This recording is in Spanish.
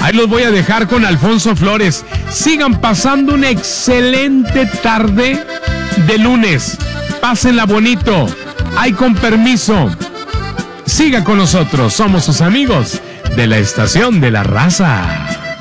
Ahí los voy a dejar con Alfonso Flores. Sigan pasando una excelente tarde de lunes. Pásenla bonito. Ay, con permiso. Siga con nosotros. Somos sus amigos de la Estación de la Raza.